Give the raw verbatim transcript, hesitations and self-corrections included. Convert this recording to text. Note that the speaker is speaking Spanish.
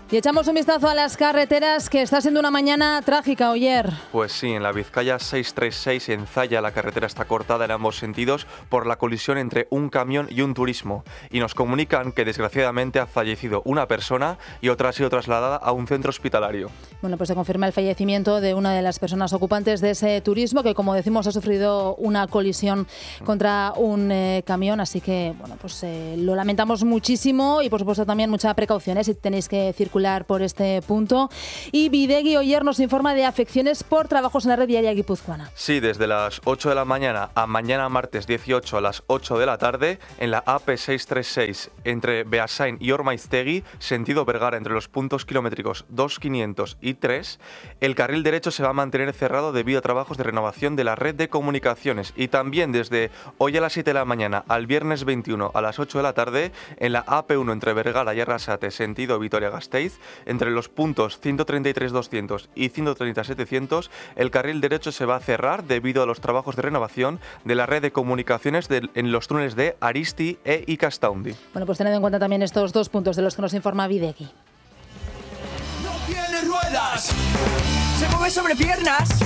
Y echamos un vistazo a las carreteras, que está siendo una mañana trágica, Oyer. Pues sí, en la Vizcaya seiscientos treinta y seis en Zalla la carretera está cortada en ambos sentidos por la colisión entre un camión y un turismo. Y nos comunican que desgraciadamente ha fallecido una persona y otra ha sido trasladada a un centro hospitalario. Bueno, pues se confirma el fallecimiento de una de las personas ocupantes de ese turismo, que como decimos ha sufrido una colisión contra un eh, camión. Así que, bueno, pues eh, lo lamentamos muchísimo y por supuesto también mucha precaución ¿eh? si tenéis que circular por este punto. Y Bidegui Oyer nos informa de afecciones por trabajos en la red viaria guipuzcoana. Sí, desde las ocho de la mañana a mañana martes dieciocho a las ocho de la tarde en la A P seiscientos treinta y seis entre Beasain y Ormaiztegui, sentido Vergara, entre los puntos kilométricos dos, quinientos y tres, el carril derecho se va a mantener cerrado debido a trabajos de renovación de la red de comunicaciones. Y también desde hoy a las siete de la mañana al viernes veintiuno a las ocho de la tarde en la A P uno entre Vergara y Arrasate, sentido Vitoria-Gasteiz, entre los puntos ciento treinta y tres doscientos y ciento treinta setecientos, el carril derecho se va a cerrar debido a los trabajos de renovación de la red de comunicaciones de, en los túneles de Aristi e Ikastaundi. Bueno, pues tened en cuenta también estos dos puntos de los que nos informa Bidegui. No tiene ruedas, se mueve sobre piernas.